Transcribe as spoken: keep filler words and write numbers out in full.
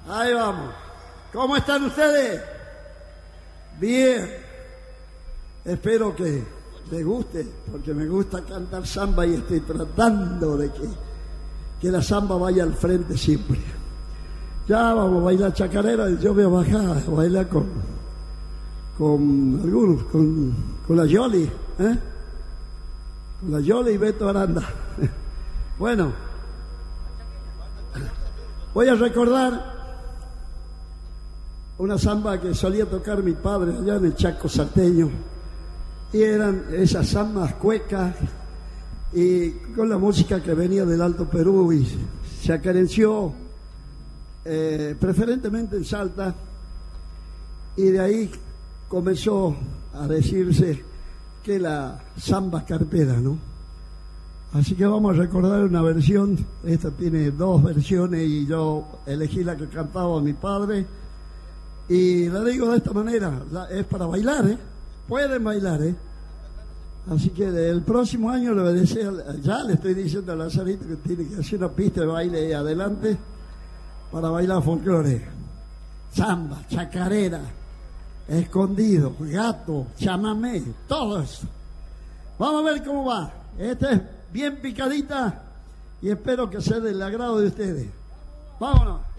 Ahí vamos. ¿Cómo están ustedes? Bien. Espero que les guste, porque me gusta cantar samba y estoy tratando de que, que la samba vaya al frente siempre. Ya vamos a bailar chacarera, yo voy a bajar a bailar con, con algunos, con, con la Yoli, ¿eh? Con la Yoli y Beto Aranda. Bueno, voy a recordar una samba que solía tocar mi padre allá en el Chaco salteño, y eran esas zambas cuecas y con la música que venía del Alto Perú y se acarenció eh, preferentemente en Salta, y de ahí comenzó a decirse que la samba carpera, ¿no? Así que vamos a recordar una versión. Esta tiene dos versiones y yo elegí la que cantaba mi padre, y la digo de esta manera, la, es para bailar, ¿eh? Pueden bailar, ¿eh? Así que el próximo año le deseo, ya le estoy diciendo a Lazarito que tiene que hacer una pista de baile ahí adelante para bailar folclore, samba, chacarera, escondido, gato, chamamé, todo eso. Vamos a ver cómo va. Esta es bien picadita y espero que sea del agrado de ustedes. Vámonos.